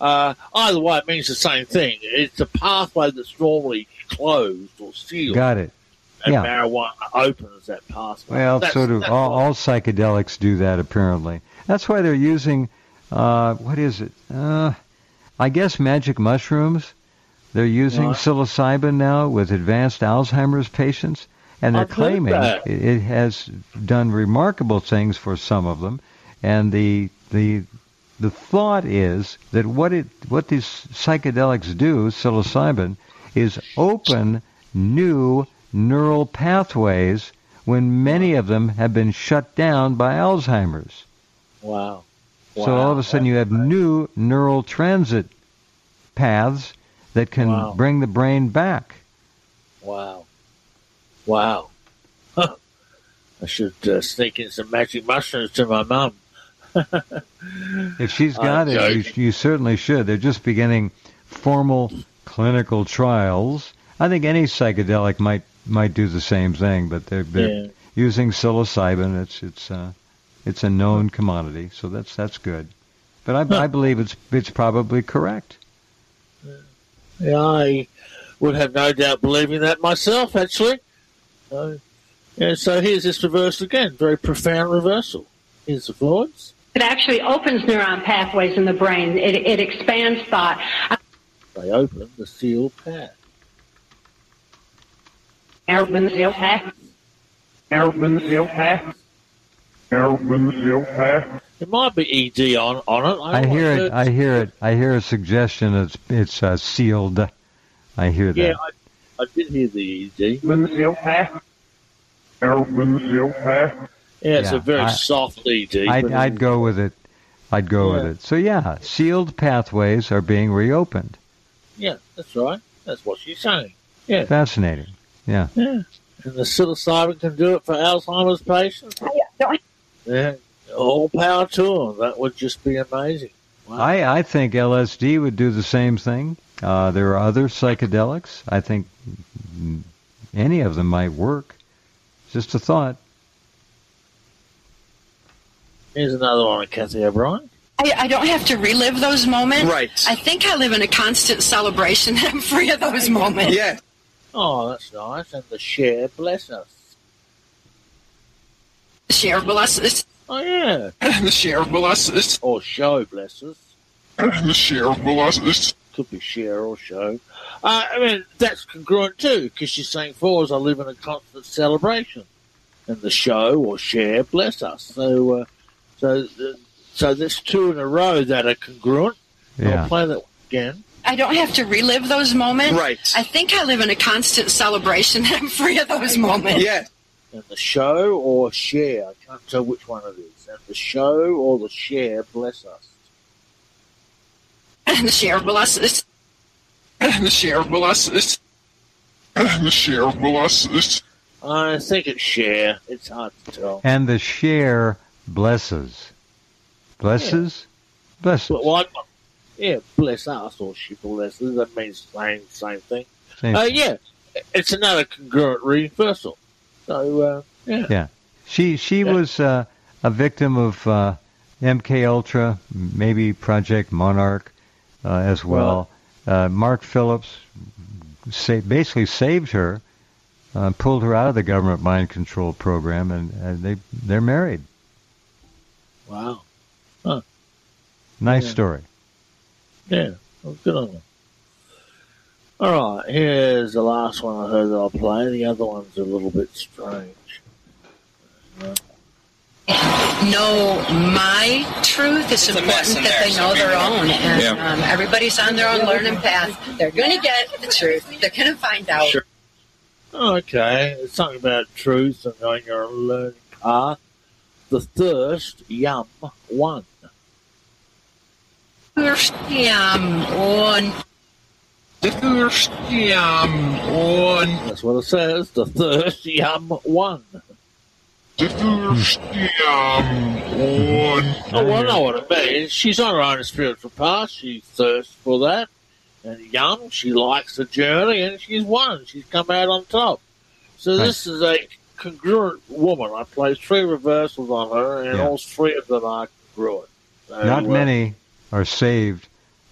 Either way, it means the same thing. It's a pathway that's normally closed or sealed. Got it. And Yeah. marijuana opens that pathway. Well, so do all psychedelics do that, apparently. That's why they're using, what is it? I guess magic mushrooms. They're using psilocybin now with advanced Alzheimer's patients, and they're claiming it has done remarkable things for some of them. And the thought is that what these psychedelics do, psilocybin, is open new neural pathways when many of them have been shut down by Alzheimer's. Wow. So all of a sudden you have new neural transit paths that can bring the brain back. Wow. Huh. I should sneak in some magic mushrooms to my mum. If she's got it, you certainly should. They're just beginning formal clinical trials. I think any psychedelic might do the same thing, but they're using psilocybin. It's a known commodity, so that's good. But I believe it's probably correct. Yeah, I would have no doubt believing that myself, actually. So here's this reversal again. Very profound reversal. Here's the Floyds. It actually opens neuron pathways in the brain. It expands thought. They open the sealed path. Open the sealed path. Open the sealed path. Open the sealed path. It might be ED on it. I hear it. I hear a suggestion. It's sealed. I hear that. Yeah, I did hear the ED. Open the sealed path. Open the sealed path. Yeah, it's a very soft ED. I'd go with it. I'd go with it. So yeah, sealed pathways are being reopened. Yeah, that's right. That's what she's saying. Yeah. Fascinating. Yeah. Yeah. And the psilocybin can do it for Alzheimer's patients. Yeah. All power to them. That would just be amazing. Wow. I think LSD would do the same thing. There are other psychedelics. I think any of them might work. Just a thought. Here's another one, Kathy O'Brien. I don't have to relive those moments. Right. I think I live in a constant celebration. I'm free of those moments. Yeah. Oh, that's nice. And the share bless us. The share bless us. Oh, yeah. The share bless us. Or show bless us. The share bless us. Could be share or show. I mean, that's congruent too, because she's saying for us, I live in a constant celebration. And the show or share bless us. So there's two in a row that are congruent. Yeah. I'll play that again. I don't have to relive those moments. Right. I think I live in a constant celebration. I'm free of those moments. Yeah. And the show or share, I can't tell which one it is. And the show or the share bless us. And the share bless us. The share bless us. The share bless us. I think it's share. It's hard to tell. And the share blesses. Blesses? Yeah. Blesses. Well, yeah, bless us or she blesses. That means same thing. Yeah, it's another congruent reversal. So, yeah. Yeah. She was a victim of MK Ultra, maybe Project Monarch as well. Mark Phillips basically saved her, pulled her out of the government mind control program, and they're married. Wow. Huh. Nice story. Yeah, well, good on them. All right, here's the last one I heard that I'll play. The other one's a little bit strange. Know my truth. It's important that they know their own. And everybody's on their own learning path. They're going to get the truth. They're going to find out. Sure. Okay, it's something about truth and on your learning path. The thirst, yum, one. Thirst, yum, one. Thirst, yum, one. That's what it says. The thirst, yum, one. Thirst, yum, one. Oh, well, I know what it means. She's on her own spiritual path. She thirsts for that. And yum, she likes the journey, and she's won. She's come out on top. So this is a congruent woman. I placed 3 reversals on her, and all 3 of them are congruent. So, Not many are saved